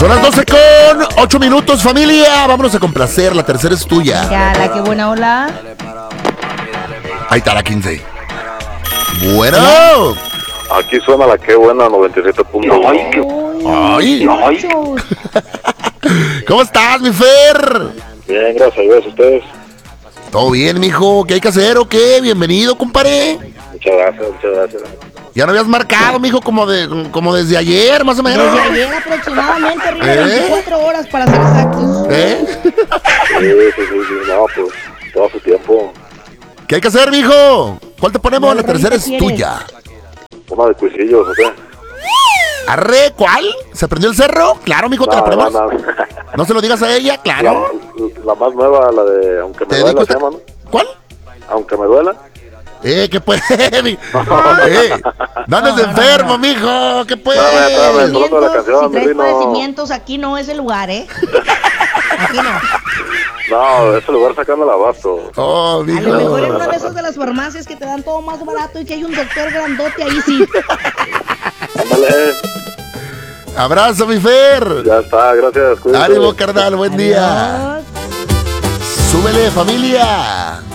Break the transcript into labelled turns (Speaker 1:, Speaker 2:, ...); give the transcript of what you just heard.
Speaker 1: Son las 12:08, familia. Vámonos a complacer, la tercera es tuya.
Speaker 2: Ya, qué buena ola.
Speaker 1: Ahí está la 15. Bueno.
Speaker 3: Aquí suena la que buena 97.1.
Speaker 1: Ay. ¿Cómo estás, mi Fer?
Speaker 3: Bien, gracias a Dios, ustedes.
Speaker 1: ¿Todo bien, mijo? ¿Qué hay que hacer o qué? Bienvenido, compadre.
Speaker 3: Muchas gracias.
Speaker 1: Ya no habías marcado, mijo, como desde ayer, más o menos.
Speaker 2: Desde ayer aproximadamente, arriba de 24 horas para ser exactos.
Speaker 3: Sí, no, pues, todo su tiempo.
Speaker 1: ¿Qué hay que hacer, mijo? ¿Cuál te ponemos? La tercera es tuya.
Speaker 3: Una de cuisillos, ¿o qué?
Speaker 1: Arre, ¿cuál? ¿Se prendió el cerro? Claro, mijo, te la ponemos.
Speaker 3: No.
Speaker 1: No se lo digas a ella, claro.
Speaker 3: La más nueva, la de Aunque me duela, se llama, ¿no?
Speaker 1: ¿Cuál?
Speaker 3: Aunque me duela.
Speaker 1: ¿Qué puede? No andes enfermo, mijo. ¿Qué puede?
Speaker 3: Si
Speaker 2: traes padecimientos, aquí no es el lugar, ¿eh? Aquí no.
Speaker 3: No, ese lugar sacando el abasto.
Speaker 1: Oh, mijo.
Speaker 2: A lo mejor en una de esas de las farmacias que te dan todo más barato y que hay un doctor grandote, ahí sí.
Speaker 3: Ándale.
Speaker 1: Abrazo, mi Fer.
Speaker 3: Ya está, gracias. Cuídate.
Speaker 1: Ánimo, carnal, buen día.
Speaker 2: Adiós.
Speaker 1: Súbele, familia.